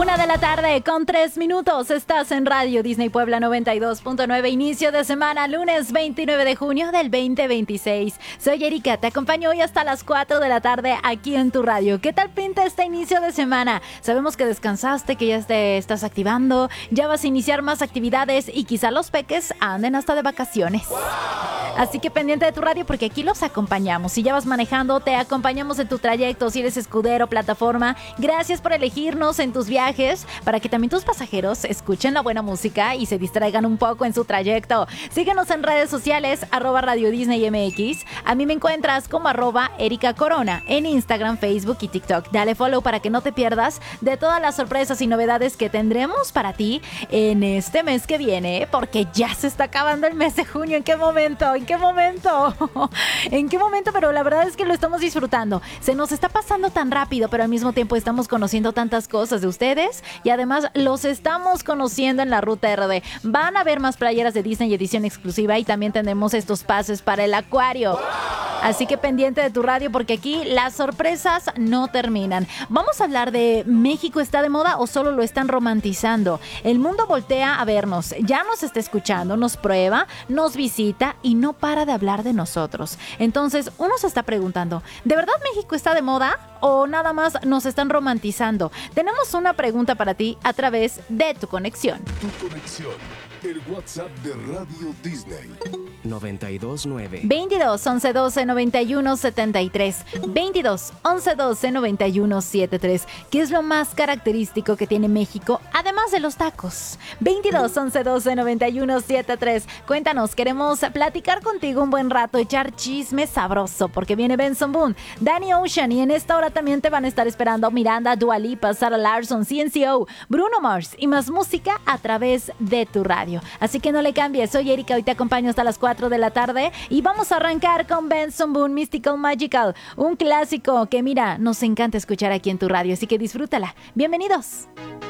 1:03 Estás en Radio Disney Puebla 92.9. Inicio de semana, lunes 29 de junio del 2026. Soy Erika, te acompaño hoy hasta las 4 de la tarde aquí en tu radio. ¿Qué tal pinta este inicio de semana? Sabemos que descansaste, que ya te estás activando, ya vas a iniciar más actividades y quizá los peques anden hasta de vacaciones. Así que pendiente de tu radio porque aquí los acompañamos. Si ya vas manejando, te acompañamos en tu trayecto. Si eres escudero, plataforma, gracias por elegirnos en tus viajes para que también tus pasajeros escuchen la buena música y se distraigan un poco en su trayecto. Síguenos en redes sociales, @Radio Disney MX. A mí me encuentras como @Erika Corona en Instagram, Facebook y TikTok. Dale follow para que no te pierdas de todas las sorpresas y novedades que tendremos para ti en este mes que viene, porque ya se está acabando el mes de junio. ¿En qué momento? ¿En qué momento? ¿En qué momento? Pero la verdad es que lo estamos disfrutando. Se nos está pasando tan rápido, pero al mismo tiempo estamos conociendo tantas cosas de ustedes y además los estamos conociendo en la Ruta RD. Van a haber más playeras de Disney edición exclusiva y también tenemos estos pases para el acuario. Así que pendiente de tu radio porque aquí las sorpresas no terminan. Vamos a hablar de ¿México está de moda o solo lo están romantizando? El mundo voltea a vernos, ya nos está escuchando, nos prueba, nos visita y no para de hablar de nosotros. Entonces uno se está preguntando, ¿de verdad México está de moda o nada más nos están romantizando? Tenemos una pregunta para ti a través de tu conexión. Tu conexión, el WhatsApp de Radio Disney. 929 22 11 12 91 73 22 11 12 91 73. ¿Qué es lo más característico que tiene México además de los tacos? 22 11 12 91 73. Cuéntanos, queremos platicar contigo un buen rato, echar chisme sabroso porque viene Benson Boone, Danny Ocean y en esta hora también te van a estar esperando Miranda, Dua Lipa, Sarah Larson, CNCO, Bruno Mars y más música a través de tu radio. Así que no le cambies, soy Erika, hoy te acompaño hasta las 4 de la tarde y vamos a arrancar con Benson Boone, Mystical Magical, un clásico que mira, nos encanta escuchar aquí en tu radio, así que disfrútala. Bienvenidos.